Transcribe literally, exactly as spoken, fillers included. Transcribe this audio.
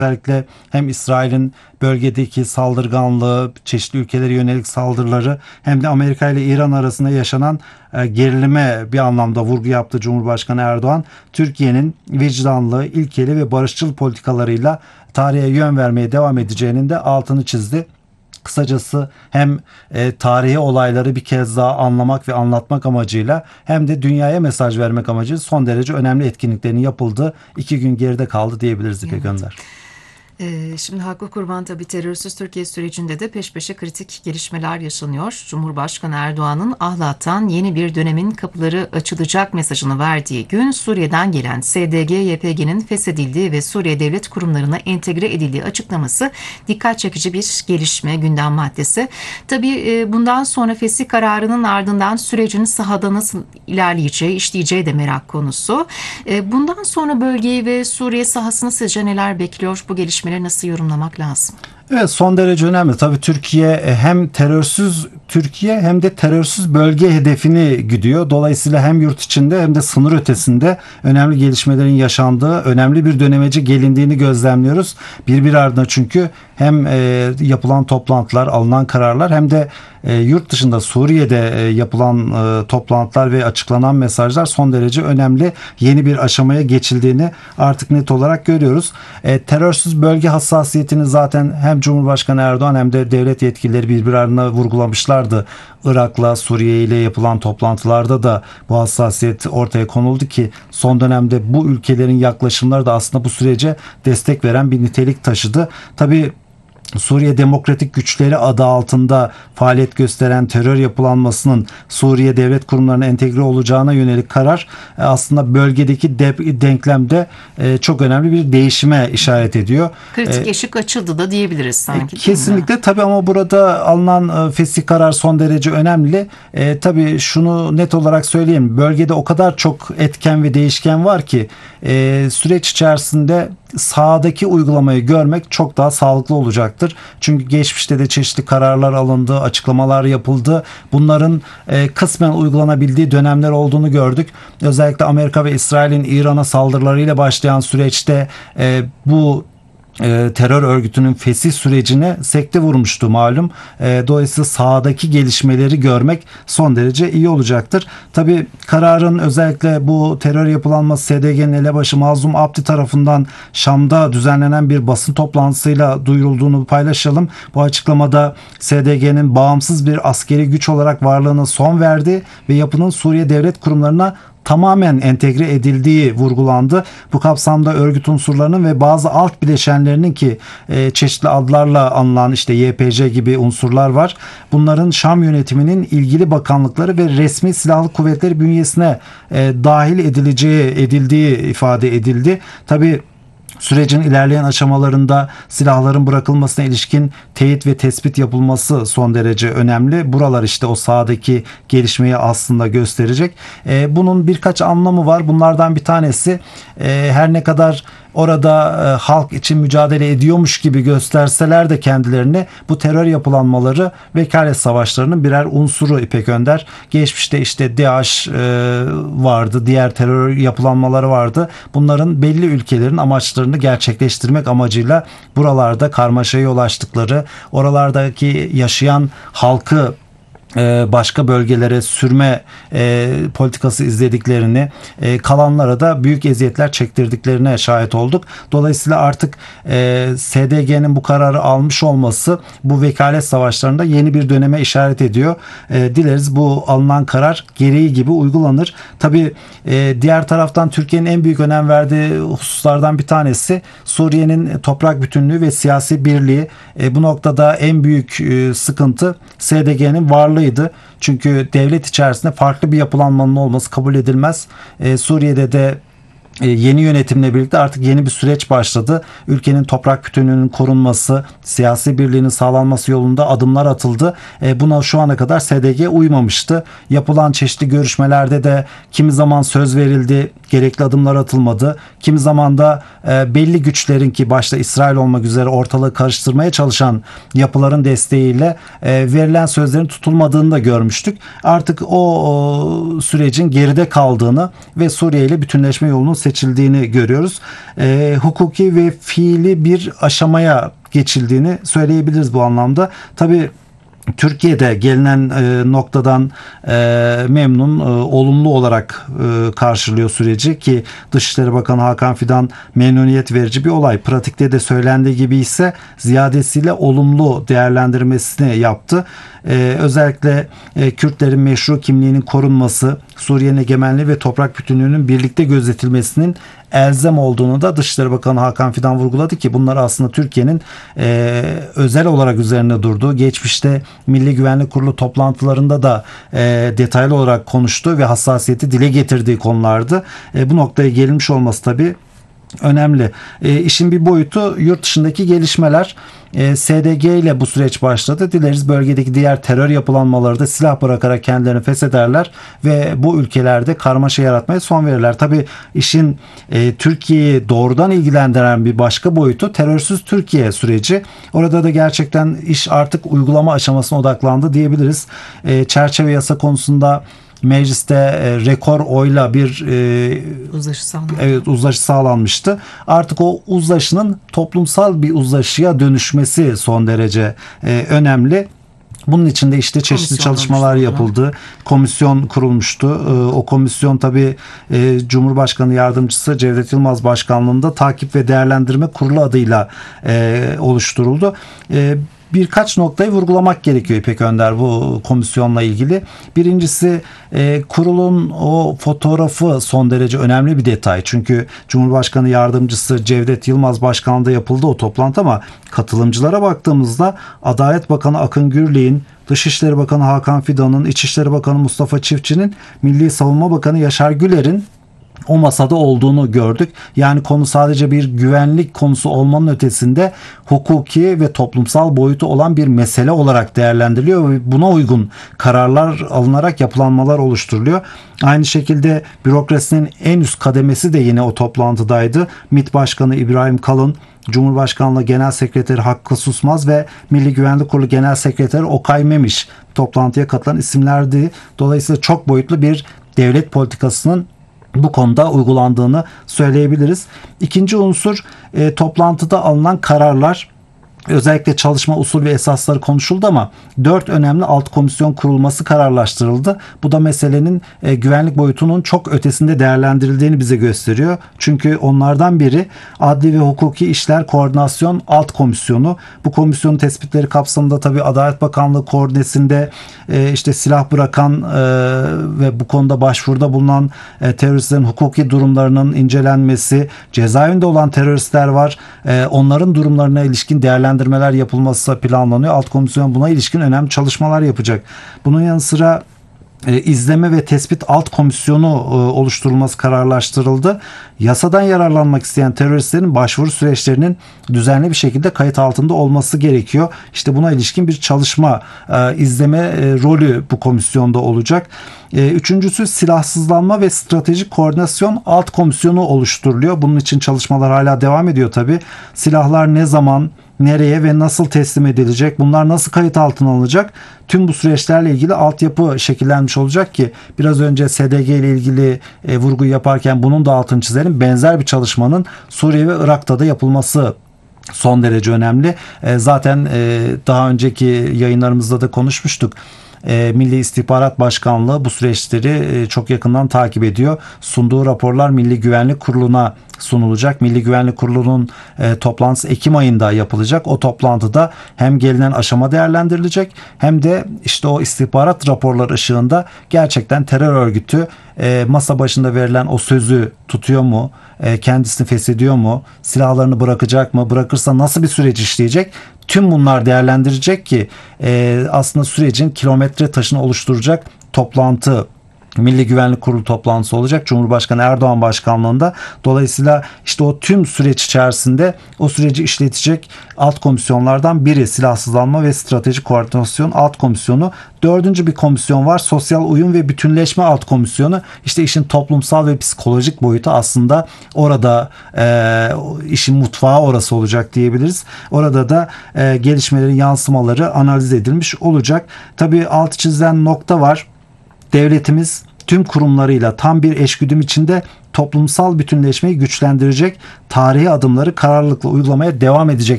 Özellikle hem İsrail'in bölgedeki saldırganlığı, çeşitli ülkelere yönelik saldırıları hem de Amerika ile İran arasında yaşanan e, gerilime bir anlamda vurgu yaptı Cumhurbaşkanı Erdoğan. Türkiye'nin vicdanlı, ilkeli ve barışçıl politikalarıyla tarihe yön vermeye devam edeceğinin de altını çizdi. Kısacası hem e, tarihi olayları bir kez daha anlamak ve anlatmak amacıyla hem de dünyaya mesaj vermek amacıyla son derece önemli etkinliklerin yapıldığı iki gün geride kaldı diyebiliriz İpek Evet. Önder. Ee, Şimdi Hakkı Kurban, tabii terörsüz Türkiye sürecinde de peş peşe kritik gelişmeler yaşanıyor. Cumhurbaşkanı Erdoğan'ın Ahlat'tan yeni bir dönemin kapıları açılacak mesajını verdiği gün Suriye'den gelen S D G-Y P G'nin feshedildiği ve Suriye devlet kurumlarına entegre edildiği açıklaması dikkat çekici bir gelişme, gündem maddesi. Tabii e, bundan sonra fesih kararının ardından sürecin sahada nasıl ilerleyeceği, işleyeceği de merak konusu. E, Bundan sonra bölgeyi ve Suriye sahasını sizce neler bekliyor? Bu gelişmeleri nasıl yorumlamak lazım? Evet, son derece önemli. Tabii Türkiye hem terörsüz Türkiye hem de terörsüz bölge hedefini güdüyor. Dolayısıyla hem yurt içinde hem de sınır ötesinde önemli gelişmelerin yaşandığı, önemli bir dönemece gelindiğini gözlemliyoruz. Birbiri ardına çünkü hem e, yapılan toplantılar, alınan kararlar hem de e, yurt dışında Suriye'de e, yapılan e, toplantılar ve açıklanan mesajlar son derece önemli. Yeni bir aşamaya geçildiğini artık net olarak görüyoruz. E, terörsüz bölge hassasiyetini zaten hem Cumhurbaşkanı Erdoğan hem de devlet yetkilileri birbiri ardına vurgulamışlardı. Irak'la Suriye ile yapılan toplantılarda da bu hassasiyet ortaya konuldu ki son dönemde bu ülkelerin yaklaşımları da aslında bu sürece destek veren bir nitelik taşıdı. Tabii Suriye Demokratik Güçleri adı altında faaliyet gösteren terör yapılanmasının Suriye devlet kurumlarına entegre olacağına yönelik karar aslında bölgedeki denklemde çok önemli bir değişime işaret ediyor. Kritik eşik açıldı da diyebiliriz sanki. Kesinlikle tabii, ama burada alınan fesih karar son derece önemli. E, tabii şunu net olarak söyleyeyim. Bölgede o kadar çok etken ve değişken var ki e, süreç içerisinde sahadaki uygulamayı görmek çok daha sağlıklı olacaktır. Çünkü geçmişte de çeşitli kararlar alındı, açıklamalar yapıldı. Bunların e, kısmen uygulanabildiği dönemler olduğunu gördük. Özellikle Amerika ve İsrail'in İran'a saldırılarıyla başlayan süreçte e, bu E, terör örgütünün fesih sürecine sekte vurmuştu malum. E, dolayısıyla sahadaki gelişmeleri görmek son derece iyi olacaktır. Tabii kararın özellikle bu terör yapılanması S D G'nin elebaşı Mazlum Abdi tarafından Şam'da düzenlenen bir basın toplantısıyla duyurulduğunu paylaşalım. Bu açıklamada S D G'nin bağımsız bir askeri güç olarak varlığına son verdi ve yapının Suriye devlet kurumlarına tamamen entegre edildiği vurgulandı. Bu kapsamda örgüt unsurlarının ve bazı alt bileşenlerinin ki e, çeşitli adlarla anılan işte Y P G gibi unsurlar var. Bunların Şam yönetiminin ilgili bakanlıkları ve resmi silahlı kuvvetleri bünyesine e, dahil edileceği edildiği ifade edildi. Tabii sürecin ilerleyen aşamalarında silahların bırakılmasına ilişkin teyit ve tespit yapılması son derece önemli. Buralar işte o sahadaki gelişmeyi aslında gösterecek. E, bunun birkaç anlamı var. Bunlardan bir tanesi e, her ne kadar orada e, halk için mücadele ediyormuş gibi gösterseler de kendilerini, bu terör yapılanmaları vekalet savaşlarının birer unsuru İpek Önder. Geçmişte işte DAEŞ e, vardı, diğer terör yapılanmaları vardı. Bunların belli ülkelerin amaçlarını gerçekleştirmek amacıyla buralarda karmaşaya yol açtıkları, oralardaki yaşayan halkı başka bölgelere sürme e, politikası izlediklerini, e, kalanlara da büyük eziyetler çektirdiklerine şahit olduk. Dolayısıyla artık e, S D G'nin bu kararı almış olması bu vekalet savaşlarında yeni bir döneme işaret ediyor. E, dileriz bu alınan karar gereği gibi uygulanır. Tabii e, diğer taraftan Türkiye'nin en büyük önem verdiği hususlardan bir tanesi Suriye'nin toprak bütünlüğü ve siyasi birliği. E, bu noktada en büyük e, sıkıntı S D G'nin varlığı. Çünkü devlet içerisinde farklı bir yapılanmanın olması kabul edilmez. Ee, Suriye'de de yeni yönetimle birlikte artık yeni bir süreç başladı. Ülkenin toprak bütünlüğünün korunması, siyasi birliğinin sağlanması yolunda adımlar atıldı. E, buna şu ana kadar S D G uymamıştı. Yapılan çeşitli görüşmelerde de kimi zaman söz verildi, gerekli adımlar atılmadı. Kimi zaman da e, belli güçlerin ki başta İsrail olmak üzere ortalığı karıştırmaya çalışan yapıların desteğiyle e, verilen sözlerin tutulmadığını da görmüştük. Artık o, o sürecin geride kaldığını ve Suriye ile bütünleşme yolunun seçildiğini görüyoruz. E, hukuki ve fiili bir aşamaya geçildiğini söyleyebiliriz bu anlamda. Tabii Türkiye'de gelinen e, noktadan e, memnun, e, olumlu olarak e, karşılıyor süreci ki Dışişleri Bakanı Hakan Fidan memnuniyet verici bir olay. Pratikte de söylendiği gibi ise ziyadesiyle olumlu değerlendirmesini yaptı. E, özellikle e, Kürtlerin meşru kimliğinin korunması, Suriye'nin egemenliği ve toprak bütünlüğünün birlikte gözetilmesinin elzem olduğunu da Dışişleri Bakanı Hakan Fidan vurguladı ki bunlar aslında Türkiye'nin e, özel olarak üzerine durduğu, geçmişte Milli Güvenlik Kurulu toplantılarında da e, detaylı olarak konuştuğu ve hassasiyeti dile getirdiği konulardı. E, bu noktaya gelinmiş olması tabii önemli. E, işin bir boyutu yurt dışındaki gelişmeler. E, S D G ile bu süreç başladı. Dileriz bölgedeki diğer terör yapılanmaları da silah bırakarak kendilerini feshederler ve bu ülkelerde karmaşa yaratmaya son verirler. Tabii işin e, Türkiye'yi doğrudan ilgilendiren bir başka boyutu terörsüz Türkiye süreci. Orada da gerçekten iş artık uygulama aşamasına odaklandı diyebiliriz. E, çerçeve yasa konusunda mecliste e, rekor oyla bir e, Uzlaşı sağlandı. evet, uzlaşı sağlanmıştı. Artık o uzlaşının toplumsal bir uzlaşıya dönüşmesi son derece e, önemli. Bunun için de işte çeşitli Komisyon çalışmalar olmuştu. yapıldı. Komisyon kurulmuştu. E, o komisyon tabii e, Cumhurbaşkanı Yardımcısı Cevdet Yılmaz Başkanlığında Takip ve Değerlendirme Kurulu adıyla e, oluşturuldu. E, Birkaç noktayı vurgulamak gerekiyor İpek Önder bu komisyonla ilgili. Birincisi e, kurulun o fotoğrafı son derece önemli bir detay. Çünkü Cumhurbaşkanı Yardımcısı Cevdet Yılmaz Başkanlığı'nda yapıldı o toplantı ama katılımcılara baktığımızda Adalet Bakanı Akın Gürley'in, Dışişleri Bakanı Hakan Fidan'ın, İçişleri Bakanı Mustafa Çiftçi'nin, Milli Savunma Bakanı Yaşar Güler'in o masada olduğunu gördük. Yani konu sadece bir güvenlik konusu olmanın ötesinde hukuki ve toplumsal boyutu olan bir mesele olarak değerlendiriliyor ve buna uygun kararlar alınarak yapılanmalar oluşturuluyor. Aynı şekilde bürokrasinin en üst kademesi de yine o toplantıdaydı. MİT Başkanı İbrahim Kalın, Cumhurbaşkanlığı Genel Sekreteri Hakkı Susmaz ve Milli Güvenlik Kurulu Genel Sekreteri Okay Memiş toplantıya katılan isimlerdi. Dolayısıyla çok boyutlu bir devlet politikasının bu konuda uygulandığını söyleyebiliriz. İkinci unsur e, toplantıda alınan kararlar. Özellikle çalışma usul ve esasları konuşuldu ama dört önemli alt komisyon kurulması kararlaştırıldı. Bu da meselenin e, güvenlik boyutunun çok ötesinde değerlendirildiğini bize gösteriyor. Çünkü onlardan biri Adli ve Hukuki İşler Koordinasyon Alt Komisyonu. Bu komisyonun tespitleri kapsamında tabii Adalet Bakanlığı koordinesinde e, işte silah bırakan e, ve bu konuda başvuruda bulunan e, teröristlerin hukuki durumlarının incelenmesi, cezaevinde olan teröristler var. E, onların durumlarına ilişkin değerlendirilmesi değerlendirmeler yapılması planlanıyor. Alt komisyon buna ilişkin önemli çalışmalar yapacak. Bunun yanı sıra e, izleme ve tespit alt komisyonu e, oluşturulması kararlaştırıldı. Yasadan yararlanmak isteyen teröristlerin başvuru süreçlerinin düzenli bir şekilde kayıt altında olması gerekiyor. İşte buna ilişkin bir çalışma, e, izleme e, rolü bu komisyonda olacak. E, üçüncüsü silahsızlanma ve stratejik koordinasyon alt komisyonu oluşturuluyor. Bunun için çalışmalar hala devam ediyor tabii. Silahlar ne zaman, nereye ve nasıl teslim edilecek? Bunlar nasıl kayıt altına alınacak? Tüm bu süreçlerle ilgili altyapı şekillenmiş olacak ki biraz önce S D G ile ilgili e, vurgu yaparken bunun da altını çizelim. Benzer bir çalışmanın Suriye ve Irak'ta da yapılması son derece önemli. E, zaten e, daha önceki yayınlarımızda da konuşmuştuk. E, Milli İstihbarat Başkanlığı bu süreçleri e, çok yakından takip ediyor. Sunduğu raporlar Milli Güvenlik Kurulu'na sunulacak. Milli Güvenlik Kurulu'nun e, toplantısı Ekim ayında yapılacak. O toplantıda hem gelinen aşama değerlendirilecek hem de işte o istihbarat raporları ışığında gerçekten terör örgütü e, masa başında verilen o sözü tutuyor mu? E, kendisini feshediyor mu? Silahlarını bırakacak mı? Bırakırsa nasıl bir süreç işleyecek? Tüm bunlar değerlendirecek ki e, aslında sürecin kilometre taşını oluşturacak toplantı Milli Güvenlik Kurulu toplantısı olacak Cumhurbaşkanı Erdoğan başkanlığında. Dolayısıyla işte o tüm süreç içerisinde o süreci işletecek alt komisyonlardan biri Silahsızlanma ve Strateji Koordinasyon Alt Komisyonu. Dördüncü bir komisyon var. Sosyal Uyum ve Bütünleşme Alt Komisyonu. İşte işin toplumsal ve psikolojik boyutu aslında orada e, işin mutfağı orası olacak diyebiliriz. Orada da e, gelişmelerin yansımaları analiz edilmiş olacak. Tabii altı çizilen nokta var. Devletimiz tüm kurumlarıyla tam bir eşgüdüm içinde toplumsal bütünleşmeyi güçlendirecek tarihi adımları kararlılıkla uygulamaya devam edecek